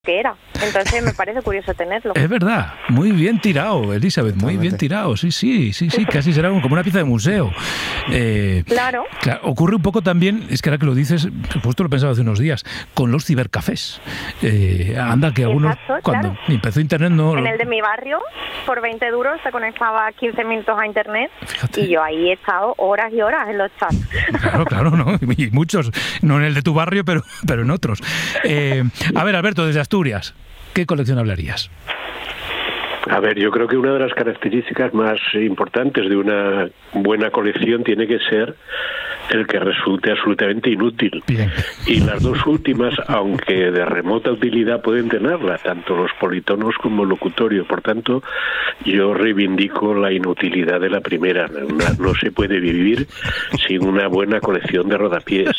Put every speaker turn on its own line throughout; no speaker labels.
que era. Entonces me parece curioso tenerlo.
Es verdad, muy bien tirado, Elizabeth, muy bien tirado, sí, casi será como una pieza de museo.
Claro.
Ocurre un poco también, es que ahora que lo dices, justo lo pensaba hace unos días, con los cibercafés. Anda que algunos, cuando empezó Internet no...
En el de mi barrio, por 20 duros, se conectaba 15 minutos a Internet.
Fíjate.
Y yo ahí he estado horas y horas en los chats.
Claro, ¿no? Y muchos, no en el de tu barrio, pero en otros. A ver, Alberto, desde Asturias, ¿qué colección hablarías?
A ver, yo creo que una de las características más importantes de una buena colección tiene que ser el que resulte absolutamente inútil.
Bien.
Y las dos últimas, aunque de remota utilidad, pueden tenerla, tanto los politonos como el locutorio. Por tanto, yo reivindico la inutilidad de la primera. No se puede vivir sin una buena colección de rodapiés.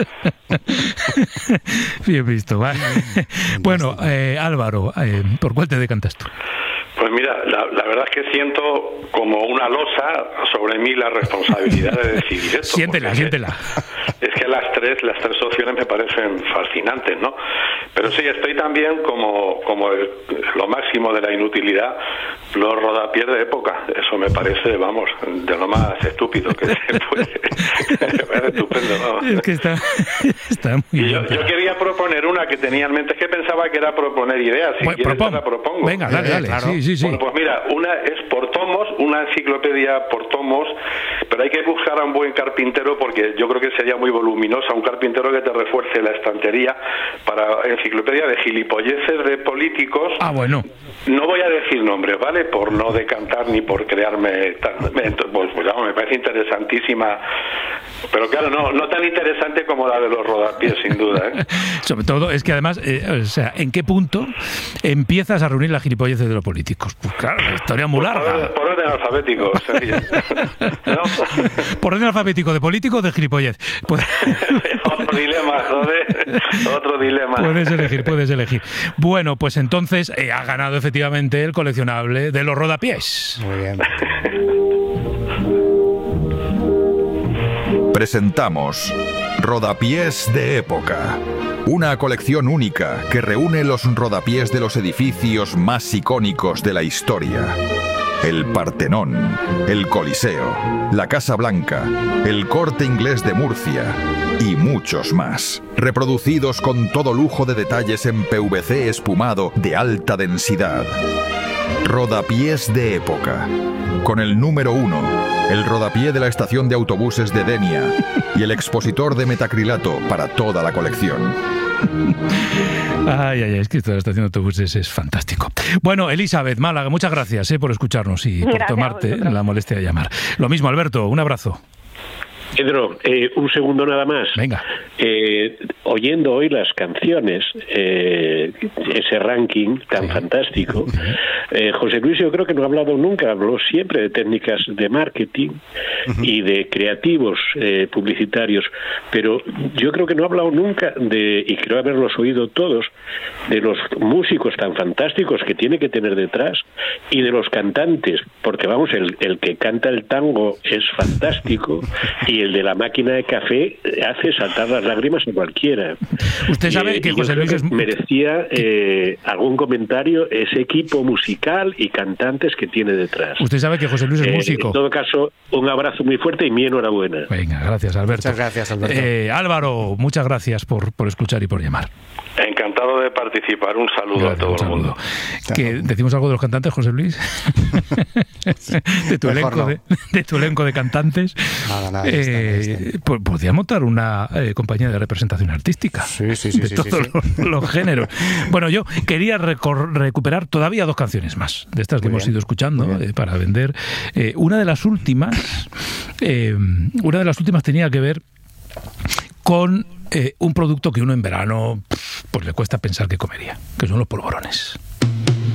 Bien visto, ¿vale? Bueno, Álvaro, ¿por cuál te decantas tú?
Pues mira, la verdad es que siento como una losa sobre mí la responsabilidad de decidir esto.
Siéntela.
Es que las tres opciones me parecen fascinantes, ¿no? Pero sí, estoy también como lo máximo de la inutilidad, los rodapiés de época. Eso me parece, vamos, de lo más estúpido que se puede. Me parece estupendo, vamos.
Es que está muy bien.
Yo quería proponer una que tenía en mente, es que pensaba que era proponer ideas. Si quieres, te la propongo.
Venga, dale.
Claro.
Sí.
Bueno, pues mira, una es por tomos, una enciclopedia por tomos, pero hay que buscar a un buen carpintero porque yo creo que sería muy voluminosa, un carpintero que te refuerce la estantería para enciclopedia de gilipolleces de políticos.
Ah, bueno.
No voy a decir nombres, ¿vale? Por no decantar ni por crearme... Pues me parece interesantísima, pero claro, no tan interesante como la de los rodapiés, sin duda, ¿eh?
Sobre todo, es que además, ¿en qué punto empiezas a reunir las gilipolleces de los políticos? Pues claro, la historia es muy larga.
Por orden alfabético, ¿no?
Por orden alfabético, de político o de gilipollez.
Otro dilema, joder. Otro dilema.
Puedes elegir. Bueno, pues entonces ha ganado efectivamente el coleccionable de los rodapiés.
Muy bien.
Presentamos Rodapiés de época. Una colección única que reúne los rodapiés de los edificios más icónicos de la historia. El Partenón, el Coliseo, la Casa Blanca, el Corte Inglés de Murcia y muchos más. Reproducidos con todo lujo de detalles en PVC espumado de alta densidad. Rodapiés de época. Con el número 1, el rodapié de la estación de autobuses de Denia y el expositor de metacrilato para toda la colección.
Ay, es que toda la estación de autobuses es fantástico. Bueno, Elizabeth, Málaga, muchas gracias por escucharnos y por tomarte la molestia de llamar. Lo mismo, Alberto, un abrazo.
Pedro, un segundo nada más.
Venga.
Oyendo hoy las canciones, ese ranking tan fantástico, José Luis yo creo que no ha hablado nunca, habló siempre de técnicas de marketing y de creativos publicitarios, pero yo creo que no ha hablado nunca y creo haberlos oído todos, de los músicos tan fantásticos que tiene que tener detrás y de los cantantes, porque vamos, el que canta el tango es fantástico y el de la máquina de café hace saltar las lágrimas a cualquiera.
Usted sabe que José Luis
merecía algún comentario ese equipo musical y cantantes que tiene detrás.
Usted sabe que José Luis es músico.
En todo caso, un abrazo muy fuerte y mi enhorabuena.
Venga, gracias, Alberto.
Muchas gracias, Alberto.
Álvaro, muchas gracias por escuchar y por llamar.
Encantado de participar. Un saludo a todo el mundo.
¿Decimos algo de los cantantes, José Luis? de tu elenco de cantantes.
Nada,
Podría montar una compañía de representación artística.
Sí,
de todos los géneros. Bueno, yo quería recuperar todavía 2 canciones más de estas que hemos ido escuchando para vender. Una de las últimas tenía que ver con un producto que uno en verano pues le cuesta pensar que comería, que son los polvorones.